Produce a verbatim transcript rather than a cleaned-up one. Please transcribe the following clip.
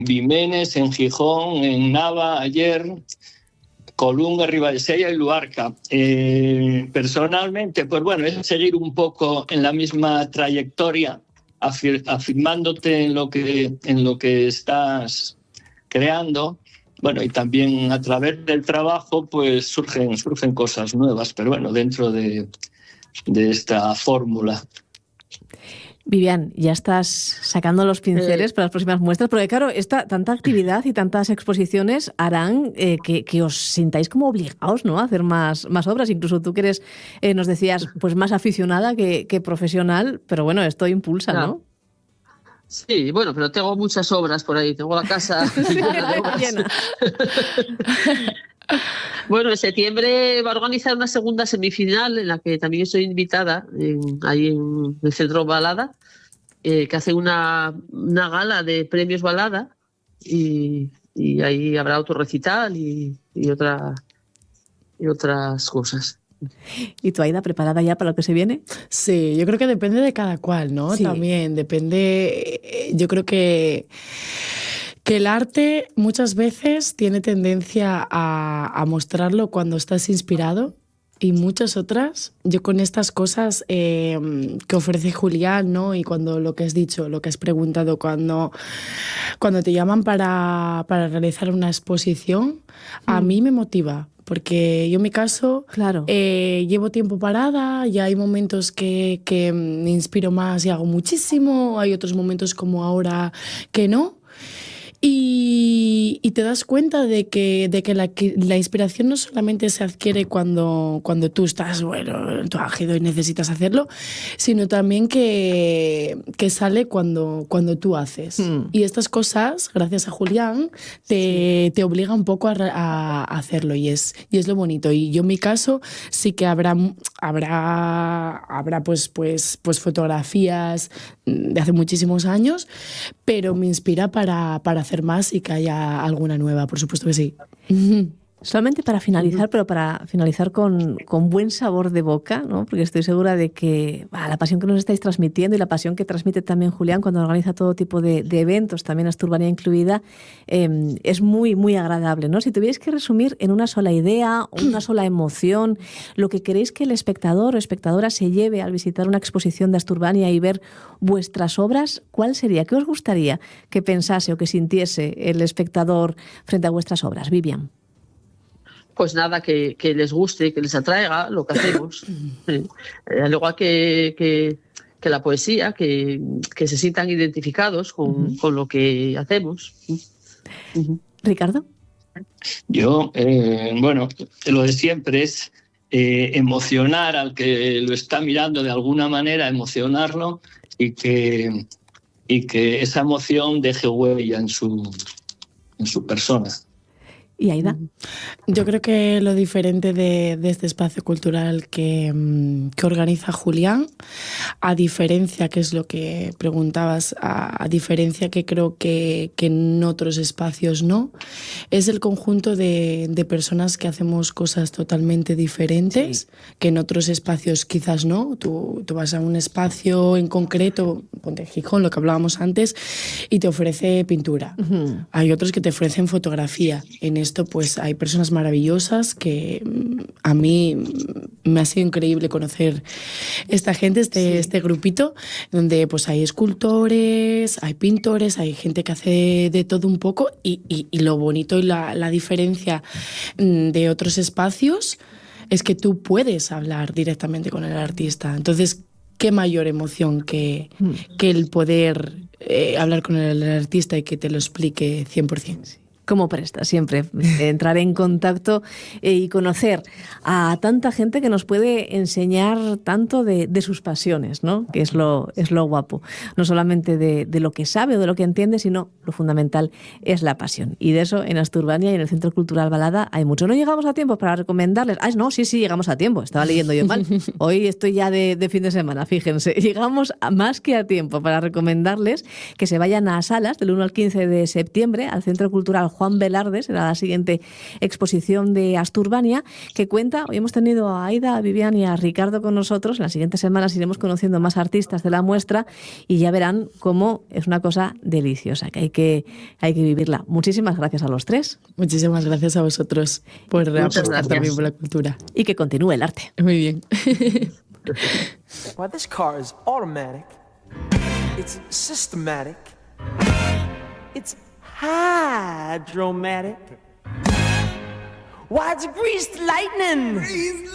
Vimenes, en Gijón, en Nava ayer, Colunga, Ribadesella y Luarca. Eh, personalmente, pues bueno, es seguir un poco en la misma trayectoria, afir- afirmándote en lo que, en lo que estás creando. Bueno, y también a través del trabajo pues surgen, surgen cosas nuevas, pero bueno, dentro de, de esta fórmula. Vivian, ya estás sacando los pinceles Eh, para las próximas muestras, porque claro, esta tanta actividad y tantas exposiciones harán eh, que, que os sintáis como obligados, ¿no?, a hacer más, más obras. Incluso tú que eres, eh, nos decías, pues más aficionada que, que profesional, pero bueno, esto impulsa, ya. ¿no? Sí, bueno, pero tengo muchas obras por ahí, tengo la casa llena de obras. Llena. Bueno, en septiembre va a organizar una segunda semifinal en la que también estoy invitada, en, ahí en el Centro Balada, eh, que hace una, una gala de premios Balada y, y ahí habrá otro recital y, y, otra, y otras cosas. ¿Y tú, Aida, preparada ya para lo que se viene? Sí, yo creo que depende de cada cual, ¿no? Sí. También depende, yo creo que, que el arte muchas veces tiene tendencia a, a mostrarlo cuando estás inspirado y muchas otras, yo con estas cosas eh, que ofrece Julián, ¿no? Y cuando lo que has dicho, lo que has preguntado, cuando, cuando te llaman para, para realizar una exposición, a Mm. mí me motiva. Porque yo en mi caso Claro. eh, llevo tiempo parada y hay momentos que, que me inspiro más y hago muchísimo, hay otros momentos como ahora que no. Y, y te das cuenta de que, de que la, la inspiración no solamente se adquiere cuando, cuando tú estás, bueno, tú ágido y necesitas hacerlo, sino también que, que sale cuando, cuando tú haces. Mm. Y estas cosas, gracias a Julián, te, te obliga un poco a, a hacerlo y es, y es lo bonito. Y yo en mi caso sí que habrá, habrá, habrá pues, pues, pues fotografías de hace muchísimos años, pero me inspira para, para hacer más y que haya alguna nueva, por supuesto que sí. Solamente para finalizar, pero para finalizar con, con buen sabor de boca, ¿no? Porque estoy segura de que bah, la pasión que nos estáis transmitiendo y la pasión que transmite también Julián cuando organiza todo tipo de, de eventos, también Asturbanía incluida, eh, es muy, muy agradable, ¿no? Si tuvierais que resumir en una sola idea o una sola emoción lo que queréis que el espectador o espectadora se lleve al visitar una exposición de Asturbanía y ver vuestras obras, ¿cuál sería? ¿Qué os gustaría que pensase o que sintiese el espectador frente a vuestras obras? Vivian. Pues nada, que, que les guste, que les atraiga lo que hacemos. Eh, al igual que, que, que la poesía, que, que se sientan identificados con, uh-huh. con lo que hacemos. Uh-huh. Ricardo. Yo, eh, bueno, lo de siempre es eh, emocionar al que lo está mirando de alguna manera, emocionarlo y que, y que esa emoción deje huella en su, en su persona. ¿Y Aida? Yo creo que lo diferente de, de este espacio cultural que, que organiza Julián, a diferencia, que es lo que preguntabas, a, a diferencia que creo que, que en otros espacios no, es el conjunto de, de personas que hacemos cosas totalmente diferentes, sí. que en otros espacios quizás no. Tú, tú vas a un espacio en concreto, ponte Gijón, lo que hablábamos antes, y te ofrece pintura. Uh-huh. Hay otros que te ofrecen fotografía. En esto pues hay personas maravillosas que a mí me ha sido increíble conocer esta gente, este, sí. este grupito, donde pues hay escultores, hay pintores, hay gente que hace de todo un poco y, y, y lo bonito y la, la diferencia de otros espacios es que tú puedes hablar directamente con el artista. Entonces, qué mayor emoción que, que el poder eh, hablar con el artista y que te lo explique cien por ciento. Sí. Como presta siempre, entrar en contacto eh, y conocer a tanta gente que nos puede enseñar tanto de, de sus pasiones, ¿no? Que es lo, es lo guapo. No solamente de, de lo que sabe o de lo que entiende, sino lo fundamental es la pasión. Y de eso en Asturbanía y en el Centro Cultural Balada hay mucho. No llegamos a tiempo para recomendarles. Ah, no, sí, sí, llegamos a tiempo. Estaba leyendo yo mal. Hoy estoy ya de, de fin de semana, fíjense. Llegamos a, más que a tiempo para recomendarles que se vayan a Salas del uno al quince de septiembre al Centro Cultural Juan Velarde, será la siguiente exposición de Asturbania, que cuenta, hoy hemos tenido a Aida, a Vivian y a Ricardo con nosotros, en las siguientes semanas iremos conociendo más artistas de la muestra y ya verán cómo es una cosa deliciosa, que hay que, hay que vivirla. Muchísimas gracias a los tres. Muchísimas gracias a vosotros por apostar también por la cultura. Y que continúe el arte. Muy bien. Why, this car is automatic. It's systematic. It's hydromatic. Why, it's greased lightning.